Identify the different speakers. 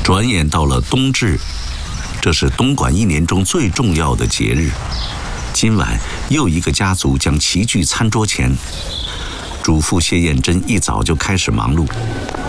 Speaker 1: 转眼到了冬至，这是东莞一年中最重要的节日。今晚又一个家族将齐聚餐桌前，主妇谢艳珍一早就开始忙碌。